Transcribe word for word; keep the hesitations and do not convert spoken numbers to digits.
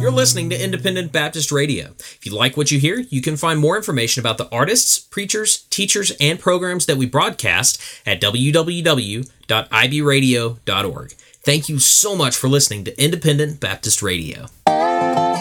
You're listening to Independent Baptist Radio. If you like what you hear, you can find more information about the artists, preachers, teachers, and programs that we broadcast at w w w dot i b radio dot org. Thank you so much for listening to Independent Baptist Radio.